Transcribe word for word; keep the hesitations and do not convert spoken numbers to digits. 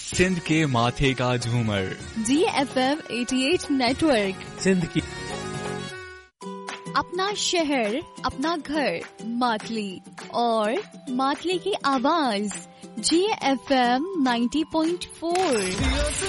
सिंध के माथे का झूमर, जी एफ एम अठासी नेटवर्क, सिंध की अपना शहर, अपना घर, मातली और मातली की आवाज, जी एफ एम नब्बे पॉइंट चार।